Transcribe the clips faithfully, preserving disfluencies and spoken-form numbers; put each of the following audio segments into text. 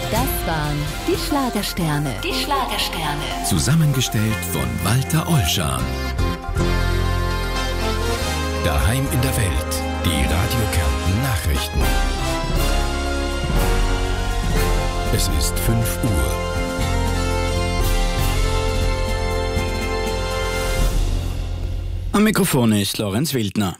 Das waren die Schlagersterne. Die Schlagersterne. Zusammengestellt von Walter Ollschan. Daheim in der Welt. Die Radio Kärnten Nachrichten. Es ist fünf Uhr. Am Mikrofon ist Lorenz Wildner.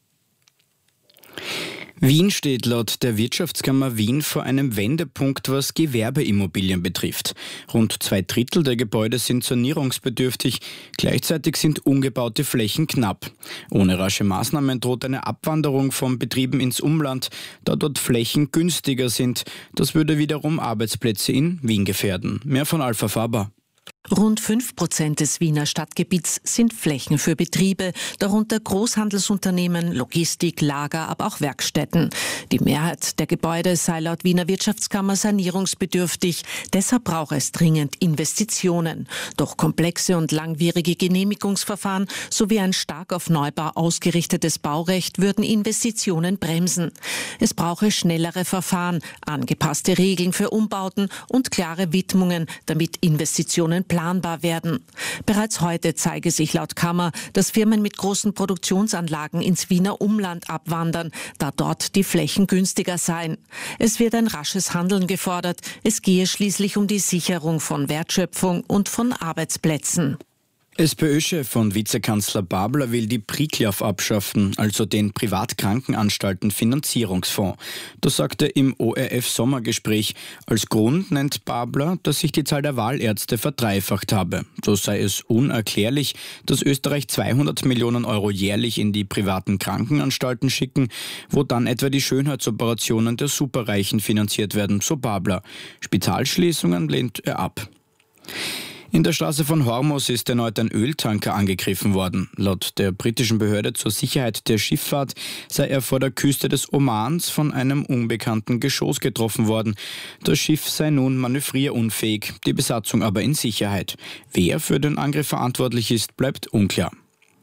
Wien steht laut der Wirtschaftskammer Wien vor einem Wendepunkt, was Gewerbeimmobilien betrifft. Rund zwei Drittel der Gebäude sind sanierungsbedürftig, gleichzeitig sind umgebaute Flächen knapp. Ohne rasche Maßnahmen droht eine Abwanderung von Betrieben ins Umland, da dort Flächen günstiger sind. Das würde wiederum Arbeitsplätze in Wien gefährden. Mehr von Alpha Faber. Rund fünf Prozent des Wiener Stadtgebiets sind Flächen für Betriebe, darunter Großhandelsunternehmen, Logistik, Lager, aber auch Werkstätten. Die Mehrheit der Gebäude sei laut Wiener Wirtschaftskammer sanierungsbedürftig. Deshalb braucht es dringend Investitionen. Doch komplexe und langwierige Genehmigungsverfahren sowie ein stark auf Neubau ausgerichtetes Baurecht würden Investitionen bremsen. Es brauche schnellere Verfahren, angepasste Regeln für Umbauten und klare Widmungen, damit Investitionen planbar werden. Bereits heute zeige sich laut Kammer, dass Firmen mit großen Produktionsanlagen ins Wiener Umland abwandern, da dort die Flächen günstiger seien. Es wird ein rasches Handeln gefordert. Es gehe schließlich um die Sicherung von Wertschöpfung und von Arbeitsplätzen. SPÖ-Chef und Vizekanzler Babler will die Priklav abschaffen, also den Privatkrankenanstalten-Finanzierungsfonds. Das sagte er im O R F-Sommergespräch. Als Grund nennt Babler, dass sich die Zahl der Wahlärzte verdreifacht habe. So sei es unerklärlich, dass Österreich zweihundert Millionen Euro jährlich in die privaten Krankenanstalten schicken, wo dann etwa die Schönheitsoperationen der Superreichen finanziert werden, so Babler. Spitalschließungen lehnt er ab. In der Straße von Hormuz ist erneut ein Öltanker angegriffen worden. Laut der britischen Behörde zur Sicherheit der Schifffahrt sei er vor der Küste des Omans von einem unbekannten Geschoss getroffen worden. Das Schiff sei nun manövrierunfähig, die Besatzung aber in Sicherheit. Wer für den Angriff verantwortlich ist, bleibt unklar.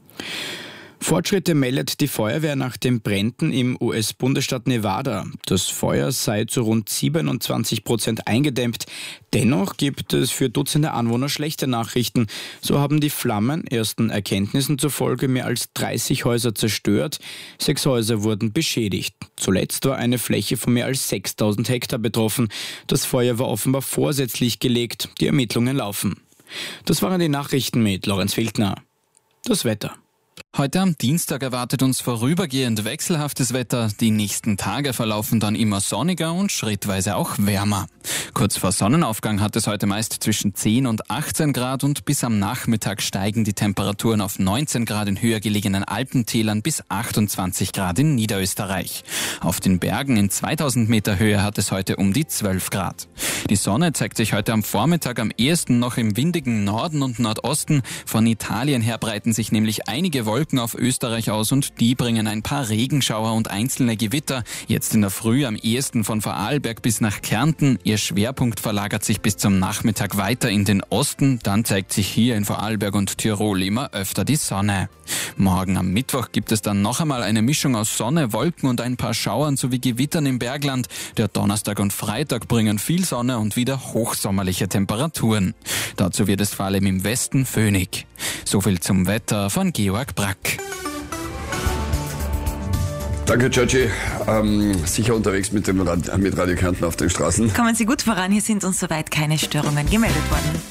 Fortschritte meldet die Feuerwehr nach den Bränden im U S-Bundesstaat Nevada. Das Feuer sei zu rund siebenundzwanzig Prozent eingedämmt. Dennoch gibt es für Dutzende Anwohner schlechte Nachrichten. So haben die Flammen ersten Erkenntnissen zufolge mehr als dreißig Häuser zerstört. Sechs Häuser wurden beschädigt. Zuletzt war eine Fläche von mehr als sechstausend Hektar betroffen. Das Feuer war offenbar vorsätzlich gelegt. Die Ermittlungen laufen. Das waren die Nachrichten mit Lorenz Wildner. Das Wetter. Heute am Dienstag erwartet uns vorübergehend wechselhaftes Wetter. Die nächsten Tage verlaufen dann immer sonniger und schrittweise auch wärmer. Kurz vor Sonnenaufgang hat es heute meist zwischen zehn und achtzehn Grad und bis am Nachmittag steigen die Temperaturen auf neunzehn Grad in höher gelegenen Alpentälern bis achtundzwanzig Grad in Niederösterreich. Auf den Bergen in zweitausend Meter Höhe hat es heute um die zwölf Grad. Die Sonne zeigt sich heute am Vormittag am ehesten noch im windigen Norden und Nordosten. Von Italien her breiten sich nämlich einige Wolken auf Österreich aus und die bringen ein paar Regenschauer und einzelne Gewitter. Jetzt in der Früh am ehesten von Vorarlberg bis nach Kärnten. Ihr Schwerpunkt verlagert sich bis zum Nachmittag weiter in den Osten. Dann zeigt sich hier in Vorarlberg und Tirol immer öfter die Sonne. Morgen am Mittwoch gibt es dann noch einmal eine Mischung aus Sonne, Wolken und ein paar Schauern sowie Gewittern im Bergland. Der Donnerstag und Freitag bringen viel Sonne und wieder hochsommerliche Temperaturen. Dazu wird es vor allem im Westen föhnig. Soviel zum Wetter von Georg Brack. Danke, Georgie. Ähm, sicher unterwegs mit dem Rad- mit Radio Kärnten auf den Straßen. Kommen Sie gut voran, hier sind uns soweit keine Störungen gemeldet worden.